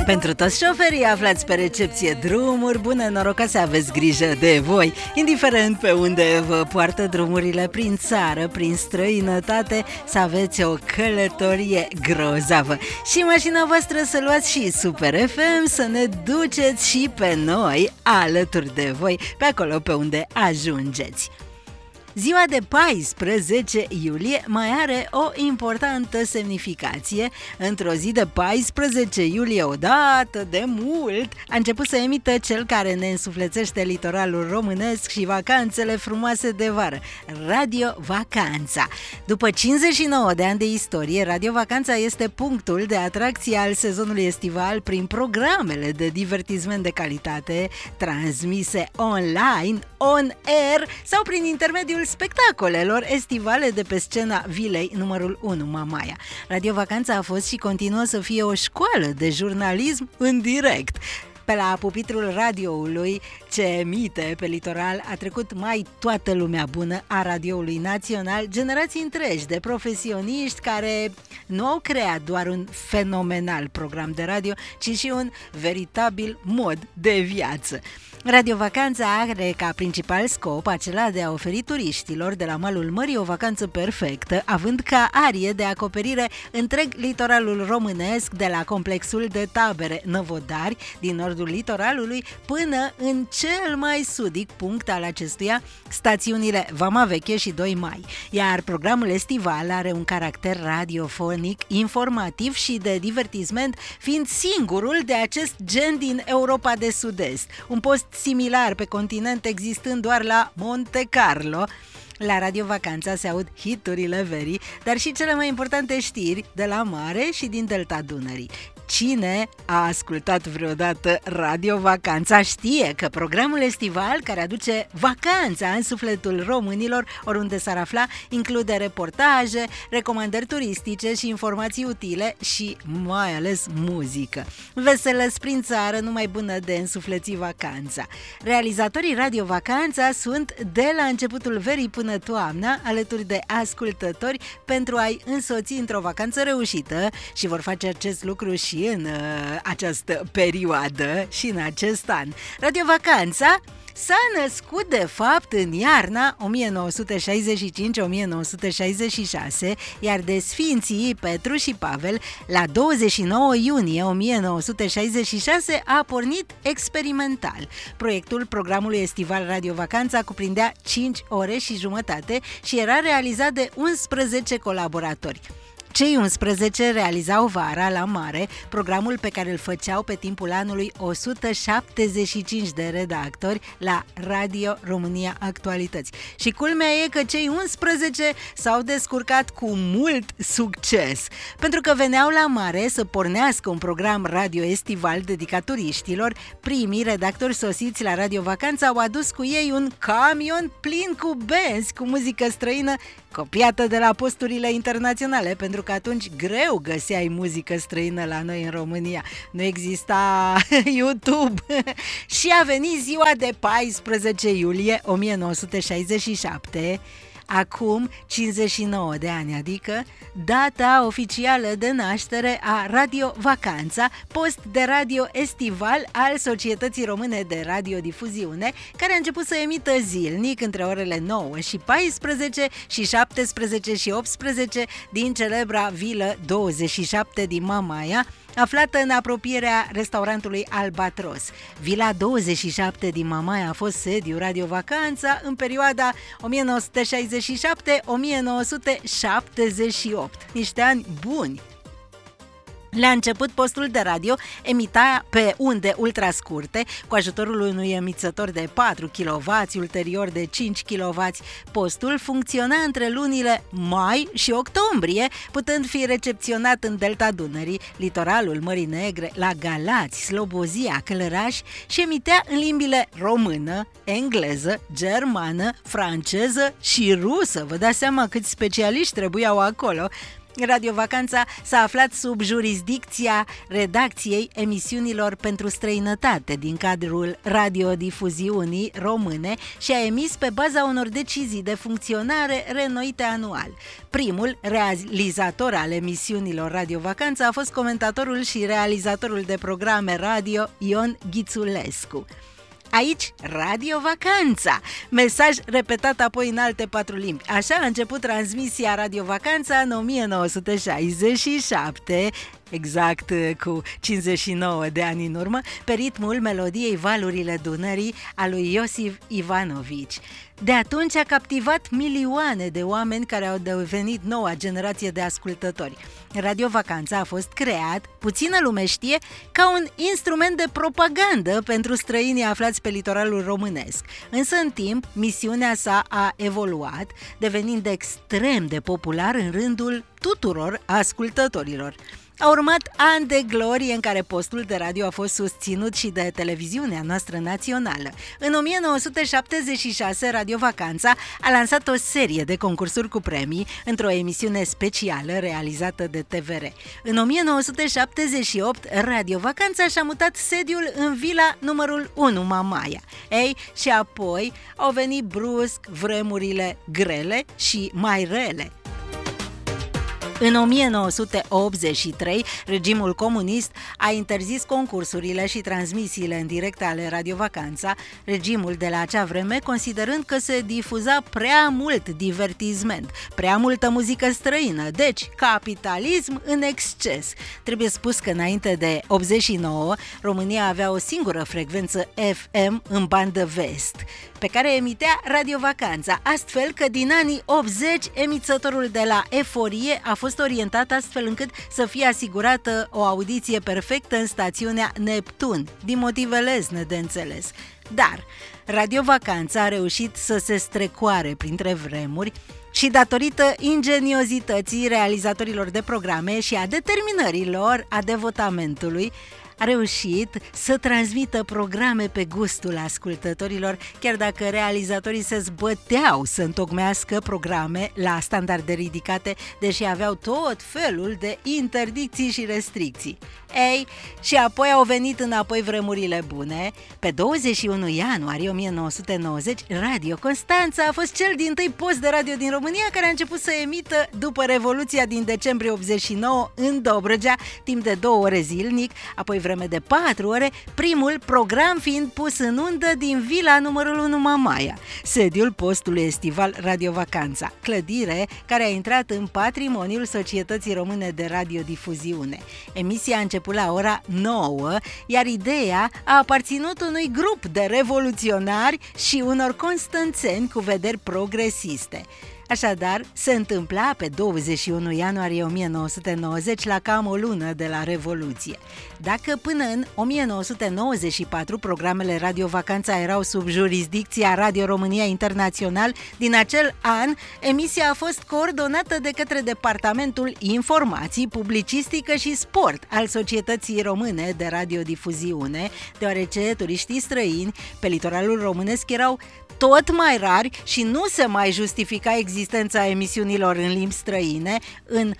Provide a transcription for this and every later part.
Pentru toți șoferii aflați pe recepție drumuri bune, noroc să aveți grijă de voi. Indiferent pe unde vă poartă drumurile, prin țară, prin străinătate, să aveți o călătorie grozavă. Și mașina voastră să luați și Super FM, să ne duceți și pe noi alături de voi, pe acolo pe unde ajungeți. Ziua de 14 iulie mai are o importantă semnificație. Într-o zi de 14 iulie, odată de mult, a început să emită cel care ne însuflețește litoralul românesc și vacanțele frumoase de vară, Radio Vacanța. După 59 de ani de istorie, Radio Vacanța este punctul de atracție al sezonului estival prin programele de divertisment de calitate transmise online, on air sau prin intermediul spectacolelor estivale de pe scena vilei numărul 1 Mamaia. Radio Vacanța a fost și continuă să fie o școală de jurnalism în direct. Pe la pupitrul radioului ce emite pe litoral a trecut mai toată lumea bună a radioului național, generații întregi de profesioniști care nu au creat doar un fenomenal program de radio, ci și un veritabil mod de viață. Radio Vacanța are ca principal scop acela de a oferi turiștilor de la malul mării o vacanță perfectă, având ca arie de acoperire întreg litoralul românesc, de la complexul de tabere Năvodari din nordul litoralului până în cel mai sudic punct al acestuia, stațiunile Vama Veche și 2 Mai. Iar programul estival are un caracter radiofonic, informativ și de divertisment, fiind singurul de acest gen din Europa de Sud-Est. Un post similar pe continent existând doar la Monte Carlo. La Radio Vacanța se aud hiturile verii, dar și cele mai importante știri de la mare și din delta Dunării. Cine a ascultat vreodată Radio Vacanța știe că programul estival care aduce vacanța în sufletul românilor, oriunde s-ar afla, include reportaje, recomandări turistice și informații utile și mai ales muzică. Veselă prin țară, numai bună de însufleți vacanța. Realizatorii Radio Vacanța sunt de la începutul verii până toamna alături de ascultători pentru a-i însoți într-o vacanță reușită și vor face acest lucru și în această perioadă și în acest an. Radio Vacanța s-a născut de fapt în iarna 1965-1966, iar de Sfinții Petru și Pavel la 29 iunie 1966 a pornit experimental. Proiectul programului estival Radio Vacanța cuprindea 5 ore și jumătate și era realizat de 11 colaboratori. Cei 11 realizau vara la mare, programul pe care îl făceau pe timpul anului 175 de redactori la Radio România Actualități. Și culmea e că cei 11 s-au descurcat cu mult succes, pentru că veneau la mare să pornească un program radio estival dedicat turiștilor. Primii redactori sosiți la Radio Vacanța au adus cu ei un camion plin cu benzi cu muzică străină copiată de la posturile internaționale, pentru că atunci greu găseai muzică străină la noi în România. Nu exista YouTube. Și a venit ziua de 14 iulie 1967, acum 59 de ani, adică data oficială de naștere a Radio Vacanța, post de radio estival al Societății Române de Radiodifuziune, care a început să emită zilnic între orele 9 și 14 și 17 și 18 din celebra vilă 27 din Mamaia, aflată în apropierea restaurantului Albatros. Vila 27 din Mamaia a fost sediu Radio Vacanța în perioada 1967-1978. Niște ani buni! La început, postul de radio emita pe unde ultrascurte, cu ajutorul unui emițător de 4 kW, ulterior de 5 kW. Postul funcționa între lunile mai și octombrie, putând fi recepționat în delta Dunării, litoralul Mării Negre, la Galați, Slobozia, Călăraș și emitea în limbile română, engleză, germană, franceză și rusă. Vă dați seama câți specialiști trebuiau acolo. Radio Vacanța s-a aflat sub jurisdicția redacției emisiunilor pentru străinătate din cadrul radiodifuziunii române și a emis pe baza unor decizii de funcționare reînnoite anual. Primul realizator al emisiunilor Radio Vacanța a fost comentatorul și realizatorul de programe radio Ion Ghițulescu. Aici, Radio Vacanța, mesaj repetat apoi în alte 4 limbi. Așa a început transmisia Radio Vacanța în 1967, exact cu 59 de ani în urmă, pe ritmul melodiei Valurile Dunării a lui Iosif Ivanovici. De atunci a captivat milioane de oameni care au devenit noua generație de ascultători. Radio Vacanța a fost creat, puțină lume știe, ca un instrument de propagandă pentru străinii aflați pe litoralul românesc. Însă în timp, misiunea sa a evoluat, devenind extrem de popular în rândul tuturor ascultătorilor. A urmat ani de glorie în care postul de radio a fost susținut și de televiziunea noastră națională. În 1976, Radio Vacanța a lansat o serie de concursuri cu premii într-o emisiune specială realizată de TVR. În 1978, Radio Vacanța și-a mutat sediul în vila numărul 1 Mamaia. Ei, și apoi au venit brusc vremurile grele și mai rele. În 1983, regimul comunist a interzis concursurile și transmisiile în direct ale Radio Vacanța, regimul de la acea vreme considerând că se difuza prea mult divertisment, prea multă muzică străină, deci capitalism în exces. Trebuie spus că înainte de 89, România avea o singură frecvență FM în bandă vest, pe care emitea Radio Vacanța, astfel că din anii 80 emițătorul de la Eforie a fost orientat astfel încât să fie asigurată o audiție perfectă în stațiunea Neptun, din motive lesne de înțeles. Dar Radio Vacanța a reușit să se strecoare printre vremuri și datorită ingeniozității realizatorilor de programe și a determinărilor, a devotamentului, a reușit să transmită programe pe gustul ascultătorilor, chiar dacă realizatorii se zbăteau să întocmească programe la standarde ridicate, deși aveau tot felul de interdicții și restricții. Ei, și apoi au venit înapoi vremurile bune. Pe 21 ianuarie 1990, Radio Constanța a fost cel dintâi post de radio din România care a început să emită după Revoluția din decembrie 89 în Dobrogea, timp de 2 ore zilnic, apoi vreme de 4 ore, primul program fiind pus în undă din vila numărul 1 Mamaia, sediul postului estival Radio Vacanța, clădire care a intrat în patrimoniul Societății Române de Radiodifuziune. Emisia a început la ora 9, iar ideea a aparținut unui grup de revoluționari și unor constanțeni cu vederi progresiste. Așadar, se întâmpla pe 21 ianuarie 1990, la cam o lună de la Revoluție. Dacă până în 1994 programele Radio Vacanța erau sub jurisdicția Radio România Internațional, din acel an, emisia a fost coordonată de către Departamentul Informații, Publicistică și Sport al Societății Române de Radiodifuziune, deoarece turiștii străini pe litoralul românesc erau tot mai rari și nu se mai justifica existența emisiunilor în limbi străine. În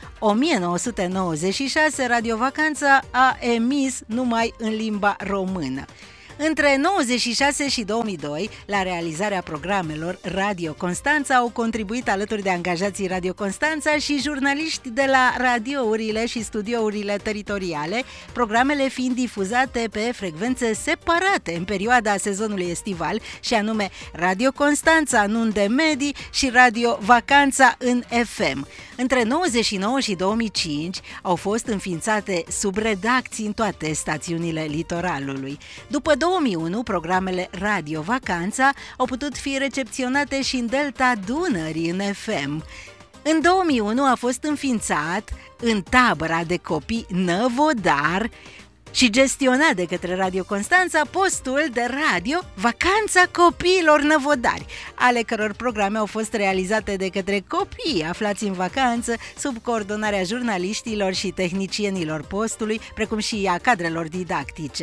1996, Radio Vacanța a emis numai în limba română. Între 96 și 2002, la realizarea programelor Radio Constanța au contribuit alături de angajații Radio Constanța și jurnaliști de la radiourile și studiourile teritoriale, programele fiind difuzate pe frecvențe separate în perioada sezonului estival, și anume Radio Constanța în unde medii și Radio Vacanța în FM. Între 99 și 2005 au fost înființate subredacții în toate stațiunile litoralului. După 2001, programele Radio Vacanța au putut fi recepționate și în delta Dunării în FM. În 2001 a fost înființat în tabăra de copii Năvodar și gestionat de către Radio Constanța postul de radio Vacanța Copiilor Năvodari, ale căror programe au fost realizate de către copii aflați în vacanță sub coordonarea jurnaliștilor și tehnicienilor postului, precum și a cadrelor didactice.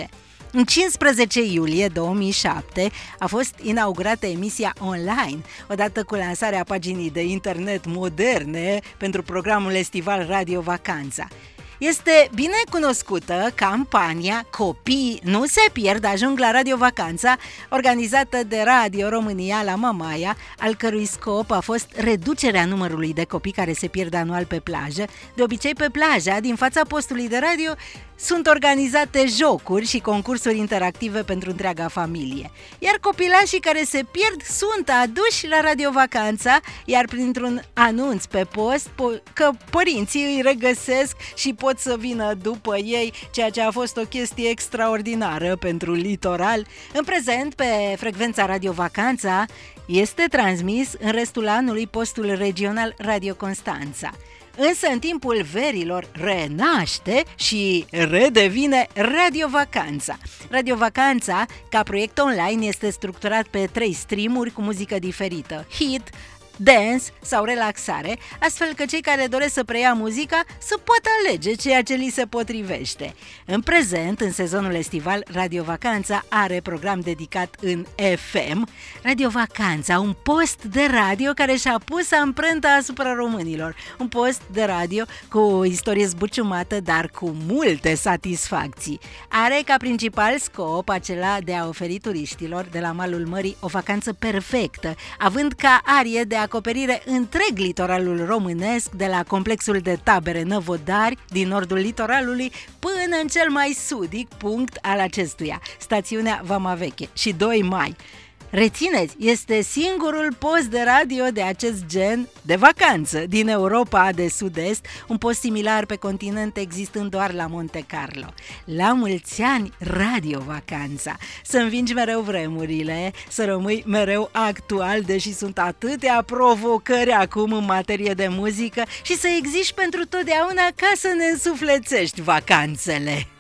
În 15 iulie 2007 a fost inaugurată emisia online, odată cu lansarea paginii de internet moderne pentru programul estival Radio Vacanța. Este bine cunoscută campania Copiii nu se pierd, ajung la Radio Vacanța, organizată de Radio România la Mamaia, al cărui scop a fost reducerea numărului de copii care se pierd anual pe plajă. De obicei pe plaja, din fața postului de radio, sunt organizate jocuri și concursuri interactive pentru întreaga familie. Iar copilașii care se pierd sunt aduși la Radio Vacanța, iar printr-un anunț pe post că părinții îi regăsesc și pot să vină după ei, ceea ce a fost o chestie extraordinară pentru litoral. În prezent, pe frecvența Radio Vacanța, este transmis în restul anului postul regional Radio Constanța. Însă în timpul verilor renaște și redevine Radio Vacanța. Radio Vacanța, ca proiect online, este structurat pe 3 streamuri cu muzică diferită: hit, dance sau relaxare, astfel că cei care doresc să preia muzica să poată alege ceea ce li se potrivește. În prezent, în sezonul estival, Radio Vacanța are program dedicat în FM. Radio Vacanța, un post de radio care și-a pus amprenta asupra românilor. Un post de radio cu o istorie zbuciumată, dar cu multe satisfacții. Are ca principal scop acela de a oferi turiștilor de la malul mării o vacanță perfectă, având ca arie de acoperire întreg litoralul românesc, de la complexul de tabere Năvodari din nordul litoralului până în cel mai sudic punct al acestuia, stațiunea Vama Veche și 2 Mai. Rețineți, este singurul post de radio de acest gen de vacanță din Europa de Sud-Est, un post similar pe continent existând doar la Monte Carlo. La mulți ani, Radio Vacanța! Să învingi mereu vremurile, să rămâi mereu actual, deși sunt atâtea provocări acum în materie de muzică, și să existi pentru totdeauna ca să ne însuflețești vacanțele!